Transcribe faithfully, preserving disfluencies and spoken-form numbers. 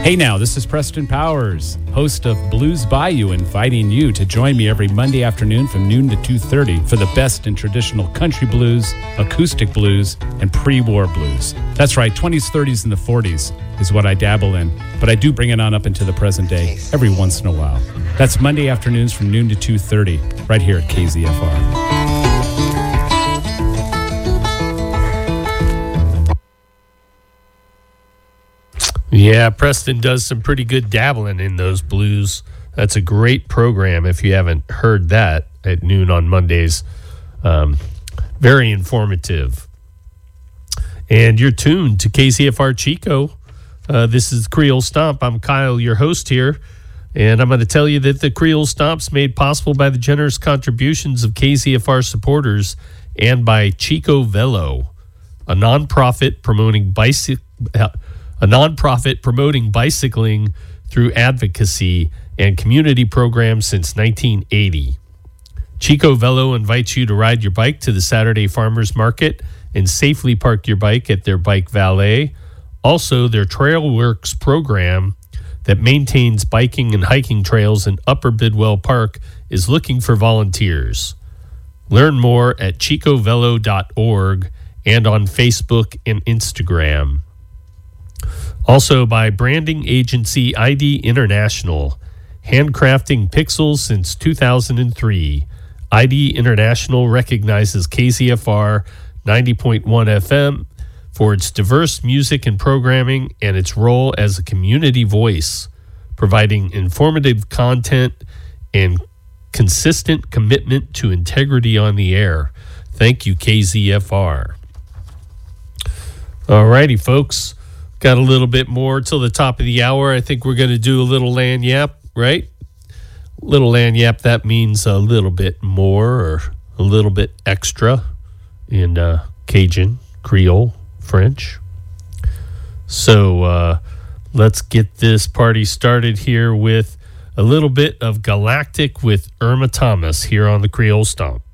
Hey now, this is Preston Powers, host of Blues Bayou, inviting you to join me every Monday afternoon from noon to two thirty for the best in traditional country blues, acoustic blues, and pre-war blues. That's right, twenties, thirties, and the forties is what I dabble in, but I do bring it on up into the present day every once in a while. That's Monday afternoons from noon to two thirty, right here at K Z F R. Yeah, Preston does some pretty good dabbling in those blues. That's a great program if you haven't heard that at noon on Mondays. Um, very informative. And you're tuned to K Z F R Chico. Uh, this is Creole Stomp. I'm Kyle, your host here. And I'm going to tell you that the Creole Stomp's made possible by the generous contributions of K Z F R supporters and by Chico Velo, a nonprofit promoting bicycle... a nonprofit promoting bicycling through advocacy and community programs since nineteen eighty. Chico Velo invites you to ride your bike to the Saturday Farmers Market and safely park your bike at their bike valet. Also, their Trail Works program that maintains biking and hiking trails in Upper Bidwell Park is looking for volunteers. Learn more at chico velo dot org and on Facebook and Instagram. Also by branding agency I D International, handcrafting pixels since two thousand three. I D International recognizes K Z F R ninety point one F M for its diverse music and programming and its role as a community voice, providing informative content and consistent commitment to integrity on the air. Thank you, K Z F R. All righty, folks. Got a little bit more till the top of the hour. I think we're going to do a little lagniappe, right? Little lagniappe, that means a little bit more or a little bit extra in uh, Cajun, Creole, French. So uh, let's get this party started here with a little bit of Galactic with Irma Thomas here on the Creole Stomp.